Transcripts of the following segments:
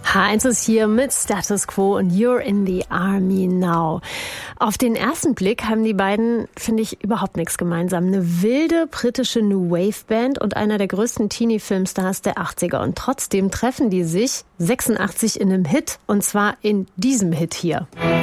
H1 ist hier mit Status Quo und You're in the Army Now. Auf den ersten Blick haben die beiden, finde ich, überhaupt nichts gemeinsam. Eine wilde britische New Wave Band und einer der größten Teenie-Filmstars der 80er. Und trotzdem treffen die sich 86 in einem Hit, und zwar in diesem Hit hier.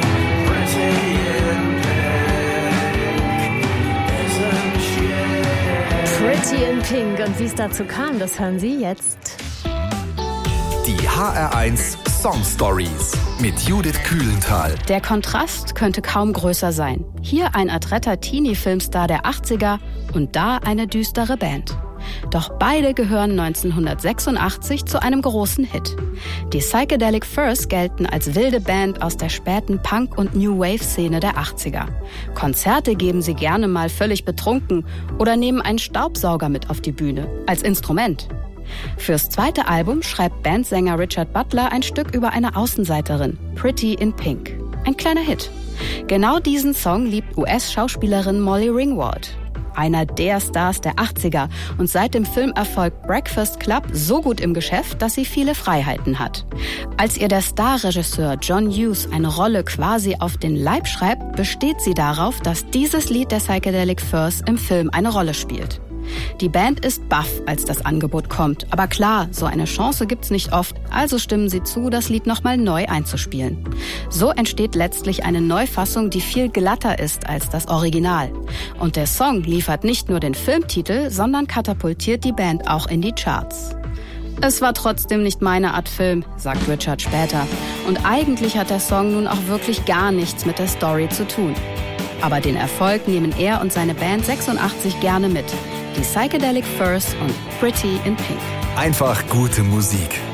Pretty in Pink. Und wie es dazu kam, das hören Sie jetzt. Die HR1 Song Stories mit Judith Kühlenthal. Der Kontrast könnte kaum größer sein. Hier ein adretter Teenie-Filmstar der 80er und da eine düstere Band. Doch beide gehören 1986 zu einem großen Hit. Die Psychedelic Furs gelten als wilde Band aus der späten Punk- und New Wave-Szene der 80er. Konzerte geben sie gerne mal völlig betrunken oder nehmen einen Staubsauger mit auf die Bühne, als Instrument. Fürs zweite Album schreibt Bandsänger Richard Butler ein Stück über eine Außenseiterin, Pretty in Pink. Ein kleiner Hit. Genau diesen Song liebt US-Schauspielerin Molly Ringwald. Einer der Stars der 80er und seit dem Filmerfolg Breakfast Club so gut im Geschäft, dass sie viele Freiheiten hat. Als ihr der Starregisseur John Hughes eine Rolle quasi auf den Leib schreibt, besteht sie darauf, dass dieses Lied der Psychedelic Furs im Film eine Rolle spielt. Die Band ist baff, als das Angebot kommt. Aber klar, so eine Chance gibt's nicht oft, also stimmen sie zu, das Lied nochmal neu einzuspielen. So entsteht letztlich eine Neufassung, die viel glatter ist als das Original. Und der Song liefert nicht nur den Filmtitel, sondern katapultiert die Band auch in die Charts. Es war trotzdem nicht meine Art Film, sagt Richard später. Und eigentlich hat der Song nun auch wirklich gar nichts mit der Story zu tun. Aber den Erfolg nehmen er und seine Band 86 gerne mit. Die Psychedelic Furs und Pretty in Pink. Einfach gute Musik.